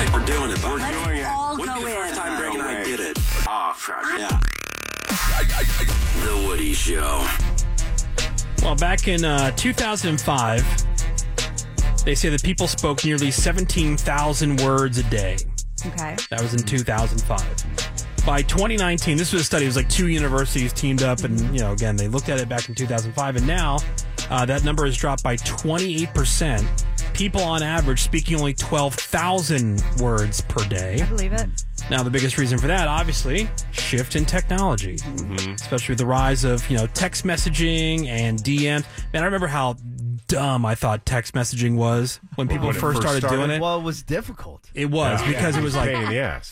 right, we're doing it. We're Let's doing it. all Wouldn't go be the first in. time Greg and I did it. Oh, fuck. Yeah. The Woody Show. Well, back in 2005, they say that people spoke nearly 17,000 words a day. Okay. That was in 2005. By 2019, this was a study. It was like two universities teamed up, and again, they looked at it back in 2005, and now that number has dropped by 28%. People on average speaking only 12,000 words per day. I believe it. Now, the biggest reason for that, obviously, shift in technology, especially with the rise of text messaging and DMs. Man, I remember how dumb I thought text messaging was when people first started doing it. Well, it was difficult. It was because it was like Pain in the ass.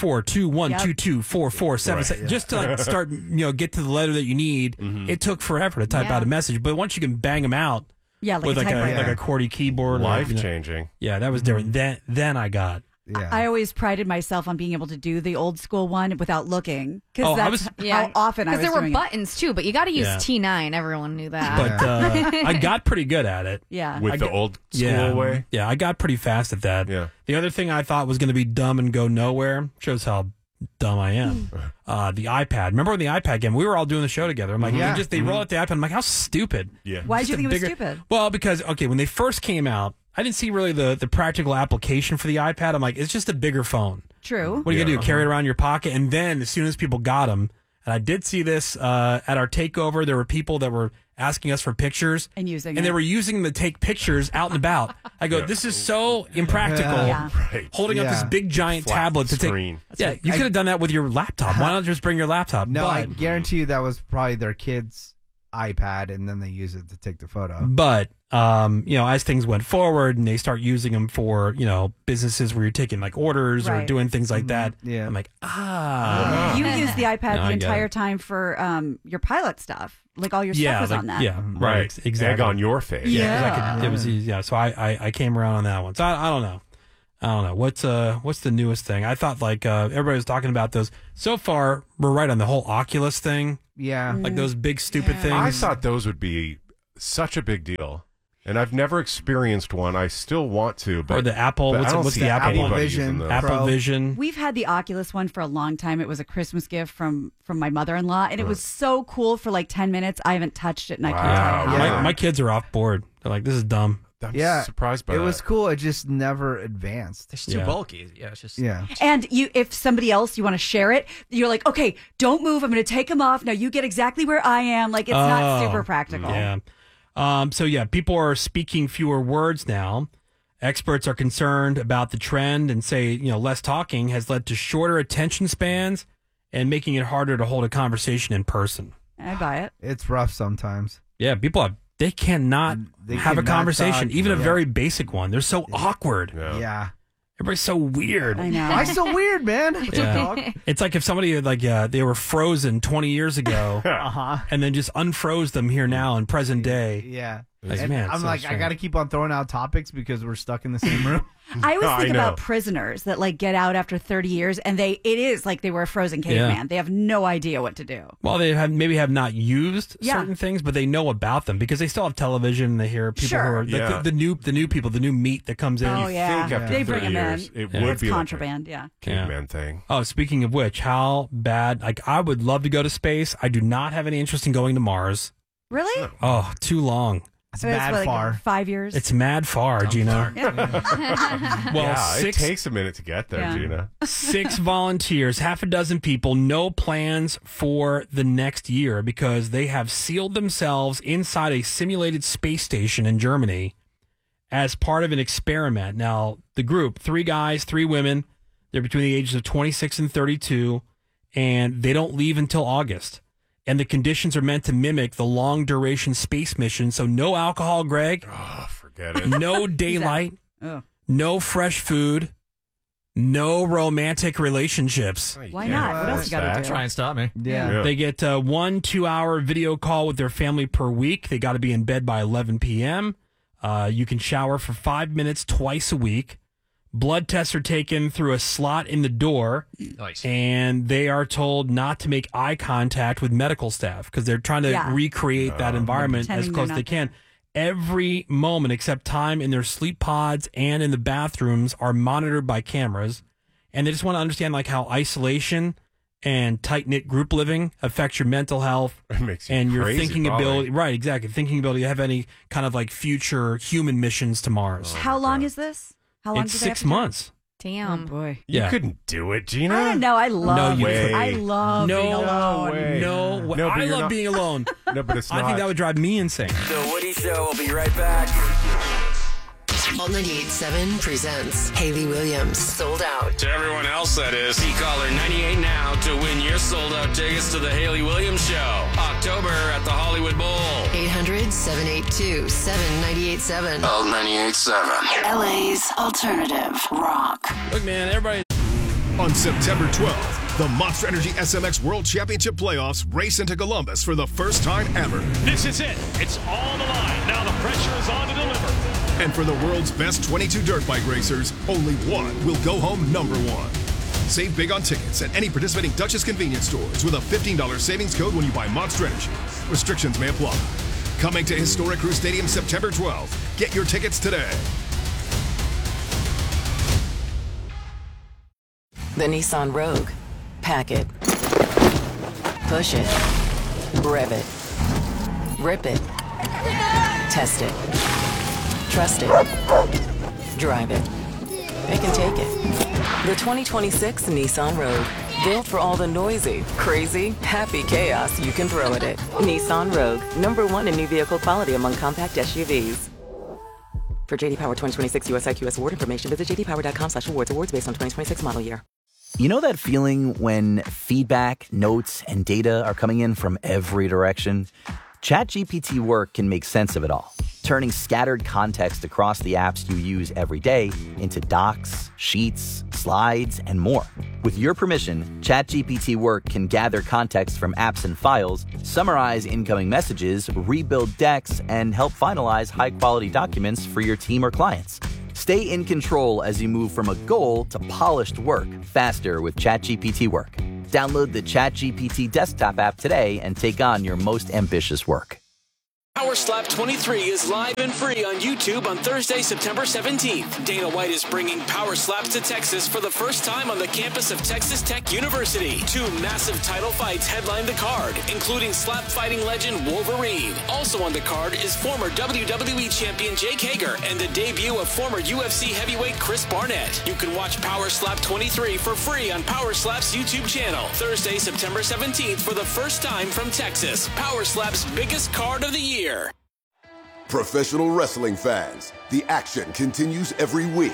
444-2122447. Just to start, get to the letter that you need. It took forever to type out a message, but once you can bang them out with like a QWERTY keyboard, Life changing. Yeah, that was different. Then I got. Yeah. I always prided myself on being able to do the old school one without looking. Oh, Because how often I was Because there were doing buttons, too, but you got to use T9. Everyone knew that. But I got pretty good at it. Yeah. With the old school way? Yeah, I got pretty fast at that. Yeah. The other thing I thought was going to be dumb and go nowhere shows how dumb I am. The iPad. Remember when the iPad came? We were all doing the show together. I'm like, they roll out the iPad. I'm like, how stupid. Yeah. Why did you Just think a it was stupid? Well, because, when they first came out, I didn't see really the practical application for the iPad. I'm like, it's just a bigger phone. True. What are you going to do? Carry it around your pocket? And then as soon as people got them, and I did see this at our takeover, there were people that were asking us for pictures. And using they were using them to take pictures out and about. I go, this is so impractical. Right. Holding up this big giant Flat tablet to screen. take. Yeah, you could have done that with your laptop. Why not just bring your laptop? No, I But, guarantee you that was probably their kid's iPad, and then they use it to take the photo. but as things went forward and they start using them for, businesses where you're taking like orders or Right. doing things like that, Yeah. I'm like, You use the iPad No, I the get entire it. time for your pilot stuff. Like all your stuff was like, on that. Yeah, Right. exactly. Egg on your face. Yeah, 'cause it was easy. Yeah, so I came around on that one. So I don't know. What's the newest thing? I thought everybody was talking about those. So far, we're right on the whole Oculus thing. Yeah. Like those big stupid things. I thought those would be such a big deal. And I've never experienced one. I still want to. But, or the Apple. but I don't What's see the Apple anybody one? using Vision. those. Apple Pro. Vision. We've had the Oculus one for a long time. It was a Christmas gift from my mother-in-law, and it was so cool for like 10 minutes. I haven't touched it, and I can't Wow. tell you how. Yeah. My kids are off board. They're like, this is dumb. I'm Yeah. surprised by It that. was cool. It just never advanced. It's too Yeah. bulky. Yeah, it's just. Yeah. And if somebody else you want to share it, you're like, okay, don't move. I'm going to take them off. Now you get exactly where I am. Like it's not super practical. Yeah. People are speaking fewer words now. Experts are concerned about the trend and say, less talking has led to shorter attention spans and making it harder to hold a conversation in person. I buy it. It's rough sometimes. Yeah, people they cannot They have a cannot conversation, talk. even a Yeah. very basic one. They're so awkward. Yeah. Everybody's so weird. I know. Why so weird, man? Yeah. It's like if somebody they were frozen 20 years ago and then just unfroze them here now in present day. Yeah. Like, And man, it's I'm so like, strange. I got to keep on throwing out topics because we're stuck in the same room. I always I think know. about prisoners that like get out after 30 years and it is like they were a frozen caveman. Yeah. They have no idea what to do. Well, they maybe have not used Yeah. certain things, but they know about them because they still have television. They hear people Sure. who are like Yeah. the new people, the new meat that comes in. Oh, yeah. think after They bring 30 them years, in. it Yeah. would It's be contraband, yeah. like a caveman thing. Oh, speaking of which, how bad? Like, I would love to go to space. I do not have any interest in going to Mars. Really? Oh, too long. It's So bad what, like, far. 5 years? It's mad far, Gina. Well, Yeah, it six, takes a minute to get there, Yeah. Gina. 6 volunteers, half a dozen people, no plans for the next year because they have sealed themselves inside a simulated space station in Germany as part of an experiment. Now, the group, 3 guys, 3 women, they're between the ages of 26 and 32, and they don't leave until August. And the conditions are meant to mimic the long duration space mission. So no alcohol, Greg, Oh, forget it. no daylight, Oh. no fresh food, no romantic relationships. Why Yeah, not? What else you got to that. do? Try and stop me. Yeah. Yeah. They get 1 2-hour video call with their family per week. They got to be in bed by 11 p.m. You can shower for 5 minutes twice a week. Blood tests are taken through a slot in the door, Nice. and they are told not to make eye contact with medical staff because they're trying to Yeah. recreate that environment as Pretending close as they're they not can. every moment except time in their sleep pods and in the bathrooms are monitored by cameras. And they just want to understand like how isolation and tight-knit group living affects your mental health It makes you and your crazy, thinking probably. ability. Right, exactly. Thinking ability to have any kind of like future human missions to Mars. How long is this? How long It's do they have 6 to do it? months. Oh Damn. boy. You Yeah. couldn't do it, Gina. I don't know. I love you it. couldn't. I love being No alone. way. No way. No, but I you're love not- being alone. No, but it's not. I think that would drive me insane. The Woody Show will be right back. All 98.7 presents Haley Williams. Sold Out. To everyone else, that is, see caller 98 now to win your sold-out tickets to the Haley Williams Show. October at the Hollywood Bowl. 800-782-7987. All 98.7. LA's alternative rock. Look, man, everybody. On September 12th, the Monster Energy SMX World Championship Playoffs race into Columbus for the first time ever. This is it. It's on the line. Now the pressure is on to deliver. And for the world's best 22 dirt bike racers, only one will go home number one. Save big on tickets at any participating Duchess convenience stores with a $15 savings code when you buy Monster Energy. Restrictions may apply. Coming to Historic Crew Stadium September 12th. Get your tickets today. The Nissan Rogue. Pack it. Push it. Rev it. Rip it. Test it. Trust it. Drive it. It can take it. The 2026 Nissan Rogue. Built for all the noisy, crazy, happy chaos you can throw at it. Nissan Rogue. #1 in new vehicle quality among compact SUVs. For JD Power 2026 US IQS award information, visit jdpower.com/awards. Awards based on 2026 model year. You know that feeling when feedback, notes, and data are coming in from every direction? ChatGPT Work can make sense of it all, turning scattered context across the apps you use every day into docs, sheets, slides, and more. With your permission, ChatGPT Work can gather context from apps and files, summarize incoming messages, rebuild decks, and help finalize high-quality documents for your team or clients. Stay in control as you move from a goal to polished work faster with ChatGPT Work. Download the ChatGPT desktop app today and take on your most ambitious work. Power Slap 23 is live and free on YouTube on Thursday, September 17th. Dana White is bringing Power Slaps to Texas for the first time on the campus of Texas Tech University. 2 massive title fights headline the card, including slap fighting legend Wolverine. Also on the card is former WWE champion Jake Hager and the debut of former UFC heavyweight Chris Barnett. You can watch Power Slap 23 for free on Power Slap's YouTube channel. Thursday, September 17th for the first time from Texas. Power Slap's biggest card of the year. Professional wrestling fans, the action continues every week.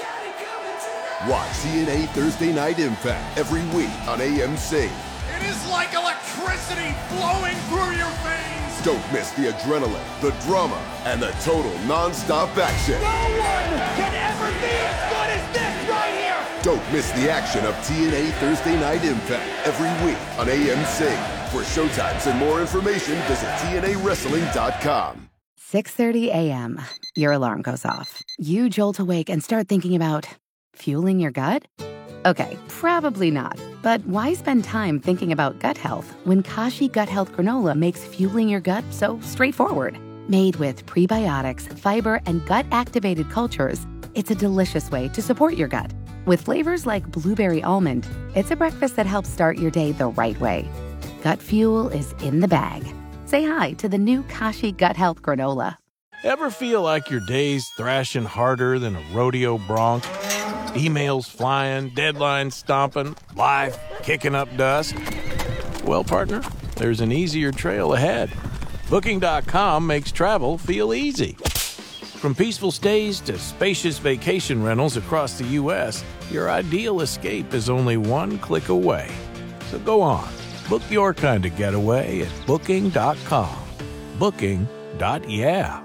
Watch TNA Thursday Night Impact every week on AMC. It is like electricity flowing through your veins. Don't miss the adrenaline, the drama, and the total non-stop action. No one can ever be as good as this right here. Don't miss the action of TNA Thursday Night Impact every week on AMC. For showtimes and more information, visit TNAWrestling.com. 6:30 a.m. Your alarm goes off. You jolt awake and start thinking about fueling your gut? Okay, probably not. But why spend time thinking about gut health when Kashi Gut Health Granola makes fueling your gut so straightforward? Made with prebiotics, fiber, and gut-activated cultures, it's a delicious way to support your gut. With flavors like blueberry almond, it's a breakfast that helps start your day the right way. Gut fuel is in the bag. Say hi to the new Kashi Gut Health Granola. Ever feel like your day's thrashing harder than a rodeo bronc? Emails flying, deadlines stomping, life kicking up dust? Well, partner, there's an easier trail ahead. Booking.com makes travel feel easy. From peaceful stays to spacious vacation rentals across the U.S., your ideal escape is only one click away. So go on. Book your kind of getaway at Booking.com. Booking.yeah.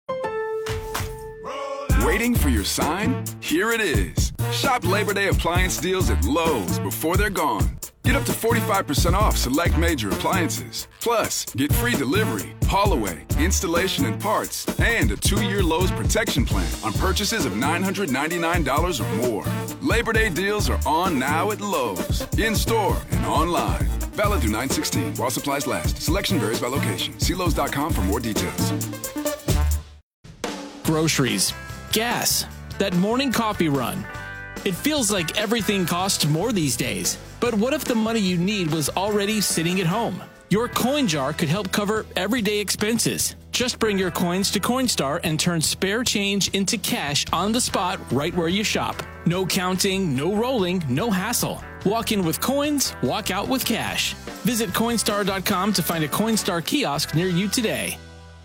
Waiting for your sign? Here it is. Shop Labor Day appliance deals at Lowe's before they're gone. Get up to 45% off select major appliances. Plus, get free delivery, haul away, installation and parts, and a 2-year Lowe's protection plan on purchases of $999 or more. Labor Day deals are on now at Lowe's, in-store and online. Valid through 9/16 while supplies last. Selection varies by location. See Lowe's.com for more details. groceries, gas, that morning coffee run. It feels like everything costs more these days. But what if the money you need was already sitting at home? Your coin jar could help cover everyday expenses. Just bring your coins to Coinstar and turn spare change into cash on the spot right where you shop. No counting, no rolling, no hassle. Walk in with coins, walk out with cash. Visit Coinstar.com to find a Coinstar kiosk near you today.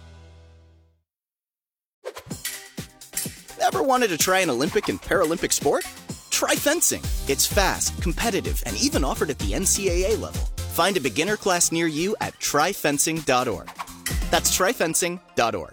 Ever wanted to try an Olympic and Paralympic sport? Try fencing. It's fast, competitive, and even offered at the NCAA level. Find a beginner class near you at tryfencing.org. That's tryfencing.org.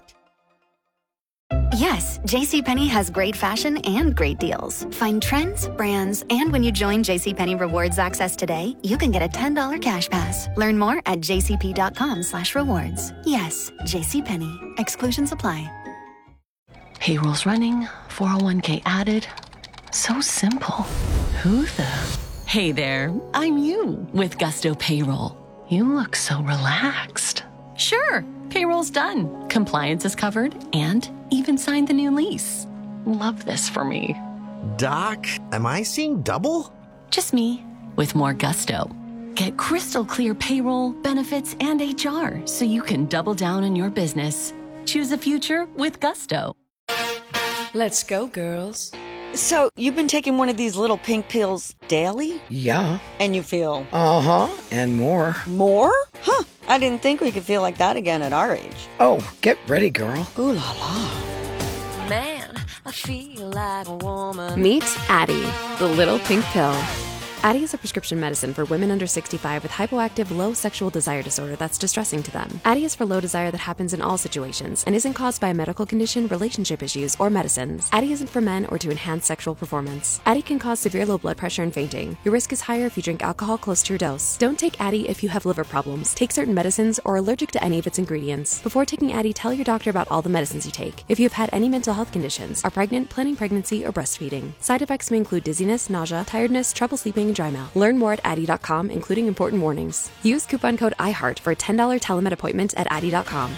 Yes, JCPenney has great fashion and great deals. Find trends, brands, and when you join JCPenney Rewards Access today, you can get a $10 cash pass. Learn more at jcp.com/rewards. Yes, JCPenney. Exclusions apply. Payroll's running, 401k added. So simple. Who the? Hey there, I'm you with Gusto Payroll. You look so relaxed. Sure, payroll's done. Compliance is covered and even signed the new lease. Love this for me. Doc, am I seeing double? Just me with more Gusto. Get crystal clear payroll, benefits, and HR so you can double down on your business. Choose a future with Gusto. Let's go, girls. So, you've been taking one of these little pink pills daily? Yeah. And you feel? Uh-huh, and more. More? Huh, I didn't think we could feel like that again at our age. Oh, get ready, girl. Ooh la la. Man, I feel like a woman. Meet Addyi, the little pink pill. Addyi is a prescription medicine for women under 65 with hypoactive low sexual desire disorder that's distressing to them. Addyi is for low desire that happens in all situations and isn't caused by a medical condition, relationship issues, or medicines. Addyi isn't for men or to enhance sexual performance. Addyi can cause severe low blood pressure and fainting. Your risk is higher if you drink alcohol close to your dose. Don't take Addyi if you have liver problems, take certain medicines, or are allergic to any of its ingredients. Before taking Addyi, tell your doctor about all the medicines you take. If you have had any mental health conditions, are pregnant, planning pregnancy, or breastfeeding. Side effects may include dizziness, nausea, tiredness, trouble sleeping, and dry mouth. Learn more at Addyi.com, including important warnings. Use coupon code IHEART for a $10 telemed appointment at Addyi.com.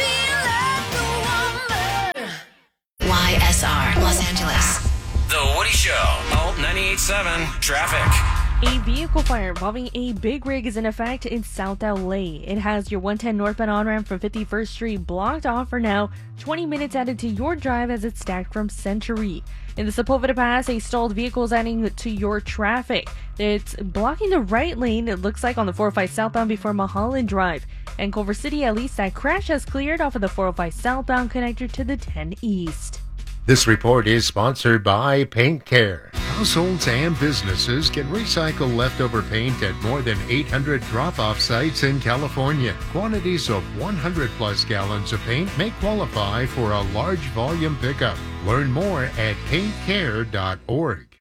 YSR, Los Angeles. The Woody Show. Alt 98.7 Traffic. A vehicle fire involving a big rig is in effect in South LA. It has your 110 northbound on-ramp from 51st Street blocked off for now. 20 minutes added to your drive as it's stacked from Century. In the Sepulveda Pass, a stalled vehicle is adding to your traffic. It's blocking the right lane, it looks like, on the 405 southbound before Mulholland Drive. And Culver City, at least that crash has cleared off of the 405 southbound connector to the 10 east. This report is sponsored by Paint Care. Households and businesses can recycle leftover paint at more than 800 drop-off sites in California. Quantities of 100-plus gallons of paint may qualify for a large volume pickup. Learn more at paintcare.org.